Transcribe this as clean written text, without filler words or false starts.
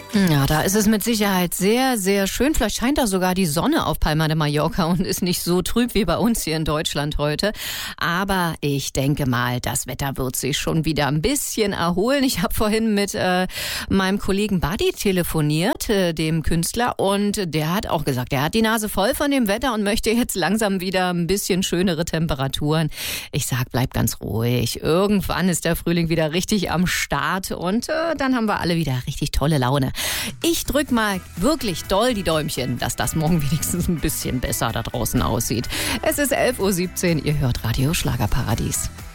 Ja, da ist es mit Sicherheit sehr, sehr schön. Vielleicht scheint da sogar die Sonne auf Palma de Mallorca und ist nicht so trüb wie bei uns hier in Deutschland heute. Aber ich denke mal, das Wetter wird sich schon wieder ein bisschen erholen. Ich habe vorhin mit meinem Kollegen Buddy telefoniert, dem Künstler, und der hat auch gesagt, er hat die Nase voll von dem Wetter und möchte jetzt langsam wieder ein bisschen schönere Temperaturen. Ich sag, bleib ganz ruhig. Irgendwann ist der Frühling wieder richtig am Start und dann haben wir alle wieder richtig tolle Laune. Ich drück mal wirklich doll die Däumchen, dass das morgen wenigstens ein bisschen besser da draußen aussieht. Es ist 11:17 Uhr, ihr hört Radio Schlagerparadies.